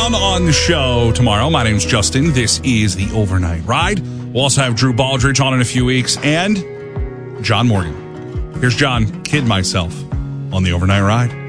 come on the show tomorrow. My name's Justin. This is the Overnight Ride. We'll also have Drew Baldridge on in a few weeks and John Morgan. Here's John, Kid Myself, on the Overnight Ride.